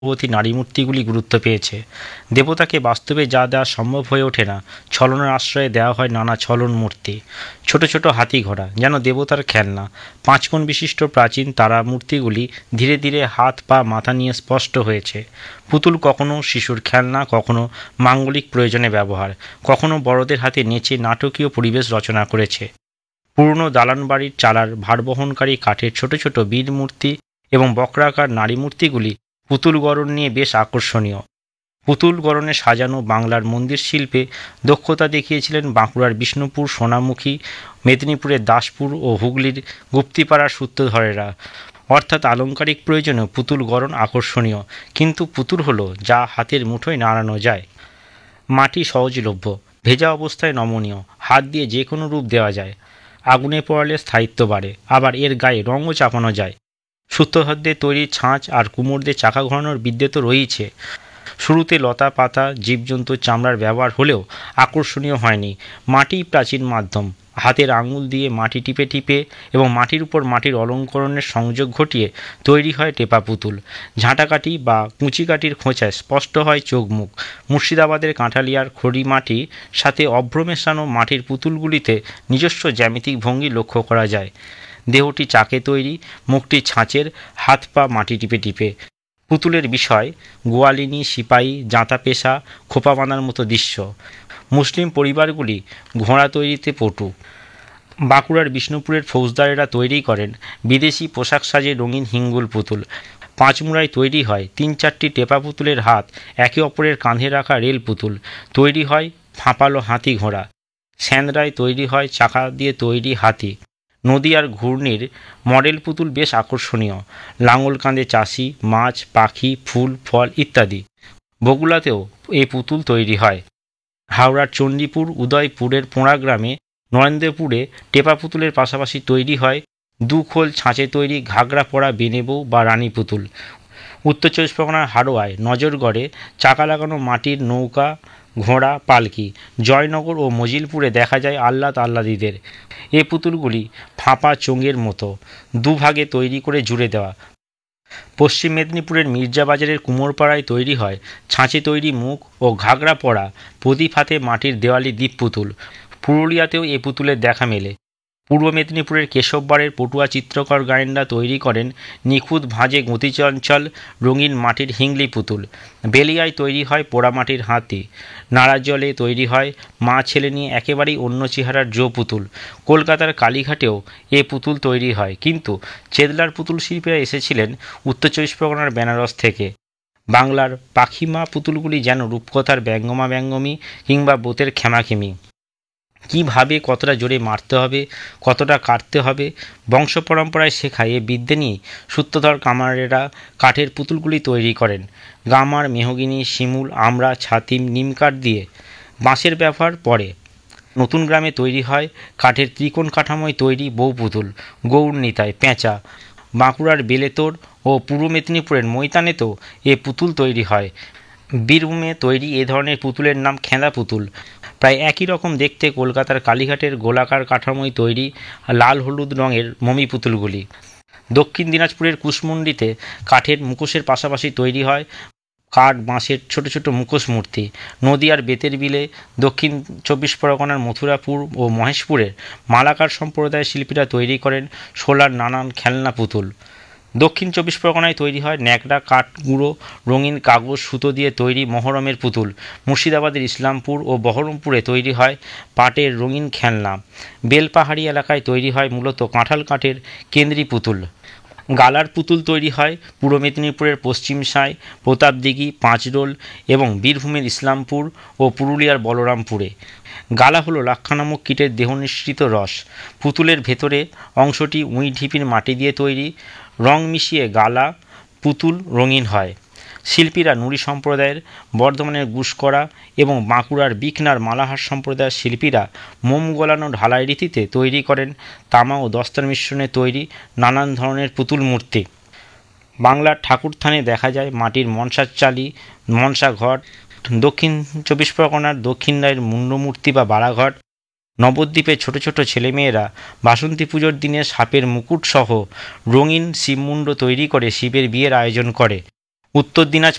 গর্ভবতী নারী মূর্তিগুলি গুরুত্ব পেয়েছে। দেবতাকে বাস্তবে যা দেওয়া সম্ভব হয়ে ওঠে না, ছলনার আশ্রয়ে দেওয়া হয় নানা ছলন মূর্তি। ছোট ছোট হাতি ঘোড়া যেন দেবতার খেলনা। 5 কোণ বিশিষ্ট প্রাচীন তারা মূর্তিগুলি ধীরে ধীরে হাত পা মাথা নিয়ে স্পষ্ট হয়েছে। পুতুল কখনো শিশুর খেলনা, কখনো মাঙ্গলিক প্রয়োজনে ব্যবহার, কখনো বড়দের হাতে নেচে নাটকীয় পরিবেশ রচনা করেছে। পুরনো দালান বাড়ির চালার ভারবহনকারী কাঠের ছোট ছোট বীর মূর্তি এবং বক্রাকার নারী মূর্তিগুলি পুতুল গড়ন নিয়ে বেশ আকর্ষণীয়। পুতুল গড়নে সাজানো বাংলার মন্দির শিল্পে দক্ষতা দেখিয়েছিলেন বাঁকুড়ার বিষ্ণুপুর, সোনামুখী, মেদিনীপুরের দাসপুর ও হুগলির গুপ্তিপাড়ার সূত্রধরেরা। অর্থাৎ আলংকারিক প্রয়োজনেও পুতুল গড়ন আকর্ষণীয়, কিন্তু পুতুল হলো যা হাতের মুঠোয় নাড়ানো যায়। মাটি সহজলভ্য, ভেজা অবস্থায় নমনীয়, হাত দিয়ে যে কোনো রূপ দেওয়া যায়। আগুনে পোড়ালে স্থায়িত্ব বাড়ে, আবার এর গায়ে রঙও চাপানো যায়। সূত্রধরদের তৈরি ছাঁচ আর কুমোরদের চাকা ঘোরানোর বিদ্যে তো রয়েইছে। শুরুতে লতা পাতা জীবজন্তুর চামড়ার ব্যবহার হলেও আকর্ষণীয় হয়নি। মাটিই প্রাচীন মাধ্যম। হাতের আঙুল দিয়ে মাটি টিপে টিপে এবং মাটির উপর মাটির অলঙ্করণের সংযোগ ঘটিয়ে তৈরি হয় টেপা পুতুল। ঝাঁটাকাঠি বা কুঁচিকাঠির খোঁচায় স্পষ্ট হয় চোখ মুখ। মুর্শিদাবাদের কাঁঠালিয়ার খড়ি মাটির সাথে অভ্র মেশানো মাটির পুতুলগুলিতে নিজস্ব জ্যামিতিক ভঙ্গি লক্ষ্য করা যায়। দেহটি চাকে তৈরি, মুখটি ছাঁচের, হাত পা মাটি টিপে টিপে। পুতুলের বিষয় গোয়ালিনী, সিপাহী, জাঁতা পেশা, খোপা বাঁধার মতো দৃশ্য। মুসলিম পরিবারগুলি ঘোড়া তৈরিতে পটু। বাঁকুড়ার বিষ্ণুপুরের ফৌজদারেরা তৈরি করেন বিদেশি পোশাক সাজে রঙিন হিঙ্গুল পুতুল। পাঁচমুড়ায় তৈরি হয় 3-4টি টেপা পুতুলের হাত একে অপরের কাঁধে রাখা রেল পুতুল। তৈরি হয় ফাঁপালো হাতি ঘোড়া। স্যাঁদরায় তৈরি হয় চাকা দিয়ে তৈরি হাতি। নদী আর ঘূর্ণির মডেল পুতুল বেশ আকর্ষণীয়। লাঙল কাঁধে চাষি, মাছ, পাখি, ফুল ফল ইত্যাদি। বগুড়াতেও এই পুতুল তৈরি হয়। হাওড়ার চণ্ডীপুর, উদয়পুরের পোড়া গ্রামে, নরেন্দ্রপুরে টেপা পুতুলের পাশাপাশি তৈরি হয় দুখোল ছাঁচে তৈরি ঘাগরা পরা বেনেবৌ বা রানী পুতুল। উত্তর 24 পরগনার হাড়োয়ায় নজরগড়ে চাকা লাগানো মাটির নৌকা, ঘোড়া, পালকি। জয়নগর ও মজিলপুরে দেখা যায় আহ্লাদীদের। এ পুতুলগুলি ফাঁপা চোঙের মতো, দুভাগে তৈরি করে জুড়ে দেওয়া। পশ্চিম মেদিনীপুরের মির্জাবাজারের কুমোরপাড়ায় তৈরি হয় ছাঁচে তৈরি মুখ ও ঘাগরা পরা প্রদীপ হাতে মাটির দেওয়ালি দ্বীপ পুতুল। পুরুলিয়াতেও এ পুতুলের দেখা মেলে। পূর্ব মেদিনীপুরের কেশববাড়ের পটুয়া চিত্রকর গায়েনরা তৈরি করেন নিখুঁত ভাঁজে গতিচঞ্চল রঙিন মাটির হিংলি পুতুল। বেলিয়ায় তৈরি হয় পোড়ামাটির হাতি। নাড়াজলে তৈরি হয় মা ছেলে নিয়ে একেবারেই অন্য চেহারার জো পুতুল। কলকাতার কালীঘাটেও এ পুতুল তৈরি হয়, কিন্তু চেতলার পুতুল শিল্পীরা এসেছিলেন উত্তর 24 পরগনার বেনারস থেকে। বাংলার পাখিমা পুতুলগুলি যেন রূপকথার ব্যঙ্গমা ব্যঙ্গমী কিংবা ব্রতের খেমাখেমি। কীভাবে কতটা জোরে মারতে হবে, কতটা কাটতে হবে, বংশ পরম্পরায় শেখা এ বিদ্যে নিয়ে সূত্রধর কামারেরা কাঠের পুতুলগুলি তৈরি করেন। গামার, মেহগিনি, শিমুল, আমড়া, ছাতিম, নিমকাঠ দিয়ে। বাঁশের ব্যবহার পরে। নতুন গ্রামে তৈরি হয় কাঠের ত্রিকোণ কাঠামোয় তৈরি বউ পুতুল, গৌড় নিতাই, পেঁচা। বাঁকুড়ার বেলেতর ও পূর্ব মেদিনীপুরের মৈতানেতেও এ পুতুল তৈরি হয়। বীরভূমে তৈরি এ ধরনের পুতুলের নাম খেঁদা পুতুল। প্রায় একই রকম দেখতে কলকাতার কালীঘাটের গোলাকার কাঠামোয় তৈরি লাল হলুদ রঙের মমি পুতুলগুলি। দক্ষিণ দিনাজপুরের কুশমুন্ডিতে কাঠের মুখোশের পাশাপাশি তৈরি হয় কাঠ বাঁশের ছোট ছোট মুখোশ মূর্তি। নদীয়ার বেতের বিলে, দক্ষিণ 24 পরগনার মথুরাপুর ও মহেশপুরের মালাকার সম্প্রদায়ের শিল্পীরা তৈরি করেন শোলার নানান খেলনা পুতুল। দক্ষিণ 24 পরগনায় তৈরি হয় ন্যাকড়া, কাঠ গুঁড়ো, রঙিন কাগজ, সুতো দিয়ে তৈরি মহরমের পুতুল। মুর্শিদাবাদের ইসলামপুর ও বহরমপুরে তৈরি হয় পাটের রঙিন খেলনা। বেলপাহাড়ি এলাকায় তৈরি হয় মূলত কাঁঠাল কাঠের কেন্দ্রী পুতুল। গালার পুতুল তৈরি হয় পূর্ব মেদিনীপুরের পশ্চিম সাঁই, প্রতাপদিঘি, পাঁচরোল এবং বীরভূমের ইসলামপুর ও পুরুলিয়ার বলরামপুরে। গালা হলো লাক্ষা নামক কীটের দেহনিঃসৃত রস। পুতুলের ভেতরে অংশটি উই ঢিপির মাটি দিয়ে তৈরি। রং মিশিয়ে গালা পুতুল রঙিন হয়। শিল্পীরা নুড়ি সম্প্রদায়ের, বর্ধমানের গুসকরা এবং বাঁকুড়ার বিকনার মালাহার সম্প্রদায়ের শিল্পীরা মোম গলানো ঢালাই রীতিতে তৈরি করেন তামা ও দস্তার মিশ্রণে তৈরি নানান ধরনের পুতুল মূর্তি। বাংলার ঠাকুরথানে দেখা যায় মাটির মনসার চালি, মনসা ঘট। দক্ষিণ 24 পরগনার দক্ষিণ রায়ের মুন্ডমূর্তি বা বাড়াঘট। নবদ্বীপে ছোট ছোট ছেলেমেয়েরা বাসন্তী পুজোর দিনে সাপের মুকুট সহ রঙিন শিবমুণ্ড তৈরি করে শিবের বিয়ের আয়োজন করে। উত্তর দিনাজপুর